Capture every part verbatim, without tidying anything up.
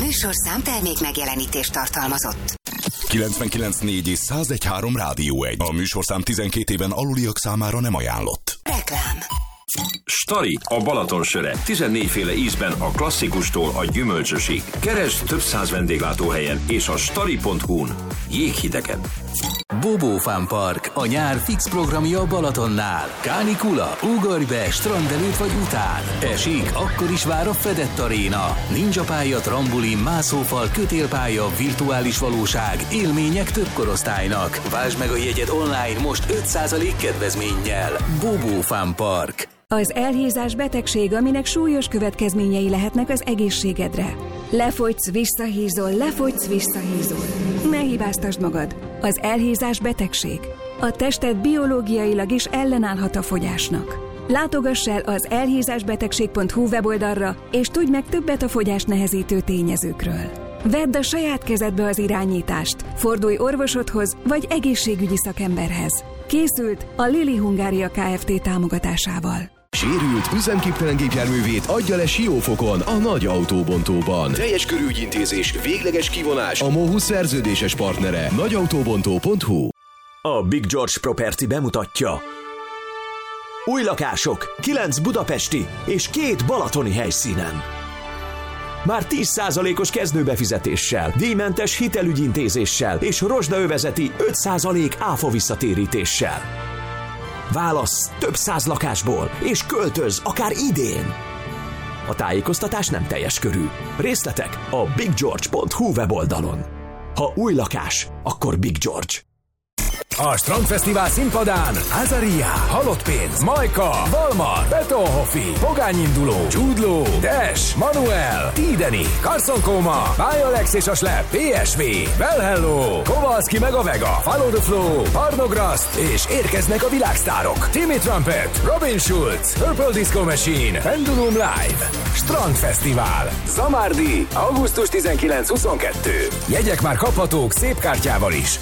műsorszám termék megjelenítést tartalmazott. kilencvenkilenc négy és száz egy három Rádió egy. A műsorszám tizenkét éven aluliak számára nem ajánlott. Reklám. Stari, a Balaton söre. tizennégyféle ízben a klasszikustól a gyümölcsösig. Keresd több száz vendéglátóhelyen és a stari pont hu-n. Jéghidegen. Bobó Fun Park, a nyár fix programja a Balatonnál. Kánikula, ugorj be, strand előtt vagy után. Esik, akkor is vár a fedett aréna. Ninja pálya, trambulin, mászófal, kötélpálya, virtuális valóság, élmények több korosztálynak. Vásd meg a jegyed online most öt százalék kedvezménnyel. Bobó Fun Park. Az elhízás betegség, aminek súlyos következményei lehetnek az egészségedre. Lefogysz, visszahízol, lefogysz, visszahízol. Ne hibáztasd magad. Az elhízás betegség. A tested biológiailag is ellenállhat a fogyásnak. Látogass el az elhízásbetegség pont hu weboldalra, és tudj meg többet a fogyást nehezítő tényezőkről. Vedd a saját kezedbe az irányítást, fordulj orvosodhoz vagy egészségügyi szakemberhez. Készült a Lili Hungária Kft. Támogatásával. Sérült, üzemképtelen gépjárművét adja le Siófokon, a nagy autóbontóban. Teljes körű ügyintézés, végleges kivonás, a MOHU szerződéses partnere. nagy autóbontó pont hu. A Big George Property bemutatja. Új lakások, kilenc budapesti és két balatoni helyszínen. Már tíz százalékos kezdőbefizetéssel, díjmentes hitelügyintézéssel és rozsdaövezeti öt százalék áfa visszatérítéssel. Válassz több száz lakásból, és költöz akár idén. A tájékoztatás nem teljes körű. Részletek a big george pont hu weboldalon. Ha új lakás, akkor Big George. A Strandfesztivál színpadán Azaria, Halott Pénz, Majka, Valmar, Betonhoffi, Pogányinduló, Jude Law, Dash, Manuel, Tideni, Carson Koma, Bajalex és a Slap, pé es vé, Well Hello, Kowalski meg a Vega, Follow the Flow, Parnograst, és érkeznek a világsztárok. Timmy Trumpet, Robin Schulz, Purple Disco Machine, Pendulum Live. Strandfesztivál. Zamárdi, augusztus tizenkilenc-huszonkettő. Jegyek már kaphatók szép kártyával is.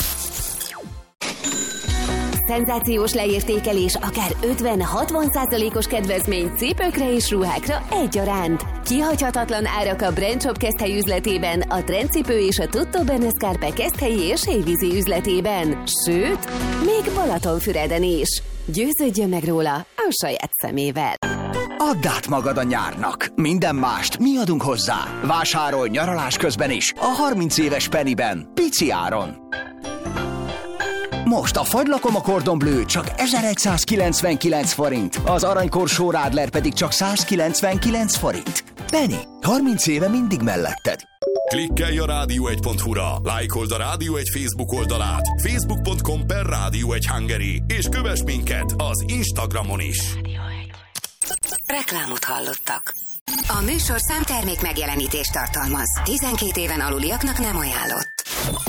Szenzációs leértékelés, akár ötven-hatvan százalékos kedvezmény cipőkre és ruhákra egyaránt. Kihagyhatatlan árak a Brand Shop Keszthely üzletében, a Trendcipő és a Tutto Bene Scarpe Keszthelyi és Hévízi üzletében. Sőt, még Balatonfüreden is. Győződjön meg róla a saját szemével. Add át magad a nyárnak. Minden mást mi adunk hozzá. Vásárolj nyaralás közben is a harminc éves Pennyben, pici áron. Most a fagylakom a Cordon Bleu csak ezerszázkilencvenkilenc forint, az aranykorsó Radler pedig csak százkilencvenkilenc forint. Penny, harminc éve mindig melletted. Klikkelj a rádió egy pont hu-ra, lájkold a Rádió egy Facebook oldalát, facebook pont com per Rádió egy Hungary, és kövess minket az Instagramon is. Reklámot hallottak. A műsorszám termék megjelenítést tartalmaz. tizenkét éven aluliaknak nem ajánlott.